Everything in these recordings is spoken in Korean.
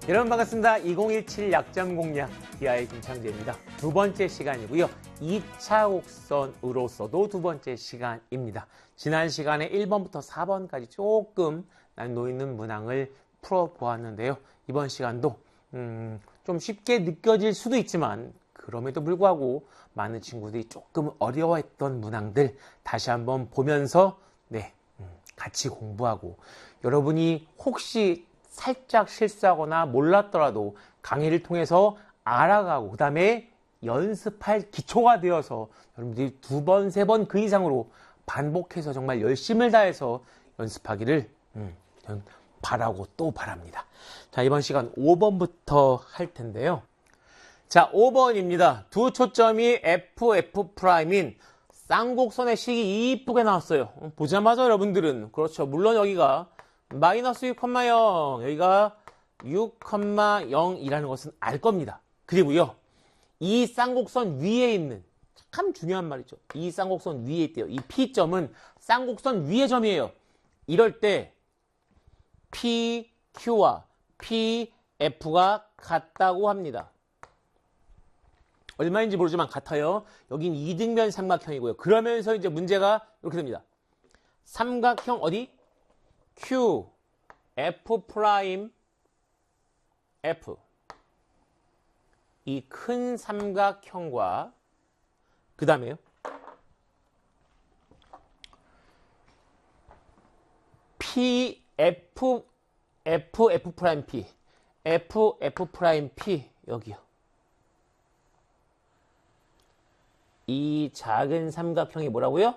여러분 반갑습니다. 2017 약점 공략 기아의 김창재입니다. 두 번째 시간이고요. 2차 곡선으로서도 두 번째 시간입니다. 지난 시간에 1번부터 4번까지 조금 난이도 있는 문항을 풀어보았는데요. 이번 시간도 좀 쉽게 느껴질 수도 있지만 그럼에도 불구하고 많은 친구들이 조금 어려워했던 문항들 다시 한번 보면서 같이 공부하고 여러분이 혹시 살짝 실수하거나 몰랐더라도 강의를 통해서 알아가고 그 다음에 연습할 기초가 되어서 여러분들이 2번, 3번 그 이상으로 반복해서 정말 열심을 다해서 연습하기를 저는 바라고 또 바랍니다. 자, 이번 시간 5번부터 할 텐데요. 자, 5번입니다. 두 초점이 FF'인 쌍곡선의 식이 이쁘게 나왔어요. 보자마자 여러분들은 그렇죠. 물론 여기가 마이너스 6,0 여기가 6,0이라는 것은 알 겁니다. 그리고요. 이 쌍곡선 위에 있는 참 중요한 말이죠. 이 쌍곡선 위에 있대요. 이 P점은 쌍곡선 위의 점이에요. 이럴 때 PQ와 PF가 같다고 합니다. 얼마인지 모르지만 같아요. 여긴 이등변 삼각형이고요. 그러면서 이제 문제가 이렇게 됩니다. 삼각형 어디? Q, F 프라임, F. 이 큰 삼각형과 그 다음에요. P, F, F, F 프라임 P, F, F 프라임 P 여기요. 이 작은 삼각형이 뭐라고요?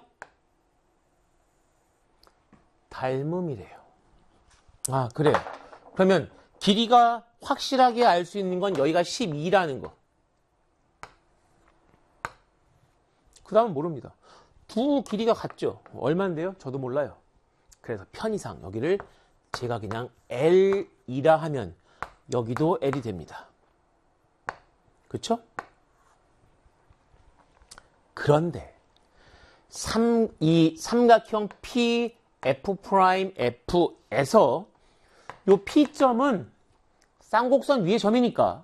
닮음이래요. 아, 그래요. 그러면 길이가 확실하게 알 수 있는 건 여기가 12라는 거. 그 다음은 모릅니다. 두 길이가 같죠? 얼마인데요? 저도 몰라요. 그래서 편의상 여기를 제가 그냥 L이라 하면 여기도 L이 됩니다. 그렇죠? 그런데 이 삼각형 PF'F에서 이 P점은 쌍곡선 위의 점이니까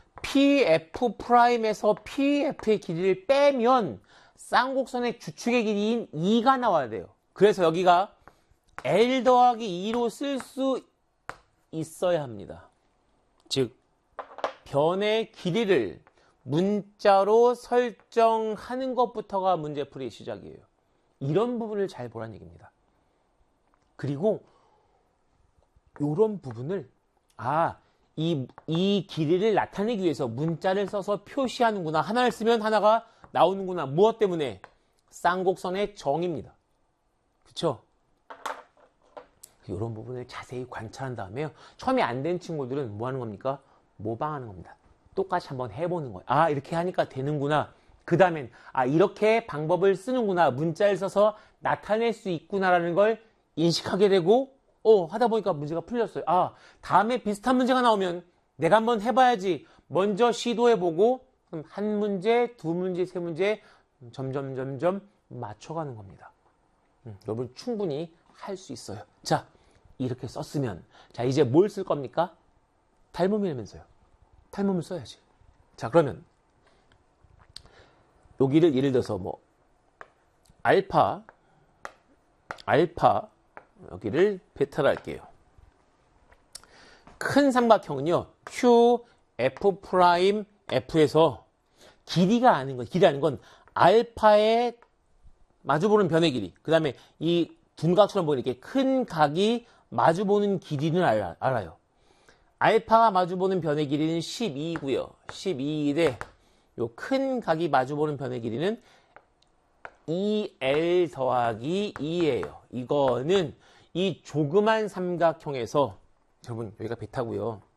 PF'에서 PF의 길이를 빼면 쌍곡선의 주축의 길이인 2가 나와야 돼요. 그래서 여기가 L 더하기 2로 쓸 수 있어야 합니다. 즉 변의 길이를 문자로 설정하는 것부터가 문제풀이 시작이에요. 이런 부분을 잘 보란 얘기입니다. 그리고 이런 부분을 이 길이를 나타내기 위해서 문자를 써서 표시하는구나. 하나를 쓰면 하나가 나오는구나. 무엇 때문에? 쌍곡선의 정입니다. 그렇죠? 이런 부분을 자세히 관찰한 다음에요. 처음에 안 된 친구들은 뭐 하는 겁니까? 모방하는 겁니다. 똑같이 한번 해보는 거예요. 아, 이렇게 하니까 되는구나. 그 다음엔 이렇게 방법을 쓰는구나. 문자를 써서 나타낼 수 있구나라는 걸 인식하게 되고 하다 보니까 문제가 풀렸어요. 다음에 비슷한 문제가 나오면 내가 한번 해봐야지. 먼저 시도해보고 한 문제, 두 문제, 세 문제 점점 맞춰가는 겁니다. 여러분 충분히 할 수 있어요. 자, 이렇게 썼으면 자, 이제 뭘 쓸 겁니까? 닮음이라면서요. 닮음을 써야지. 자, 그러면 여기를 예를 들어서 뭐 알파 여기를 베타로 할게요. 큰 삼각형은요. Q, F 프라임, F에서 길이가 아는 건 알파에 마주보는 변의 길이. 그 다음에 이 둔각처럼 보이는 이렇게 큰 각이 마주보는 길이는 알아요. 알파가 마주보는 변의 길이는 12이고요. 12대 요 큰 각이 마주보는 변의 길이는 2L 더하기 2예요. 이거는 이 조그만 삼각형에서 여러분 여기가 베타고요.